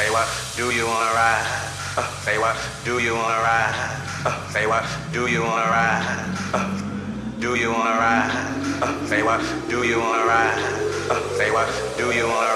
Say what? Do you wanna ride? Say what? Do you wanna ride? Say what? Do you wanna ride? Do you wanna ride? Say what? Do you wanna ride? Say what? Do you wanna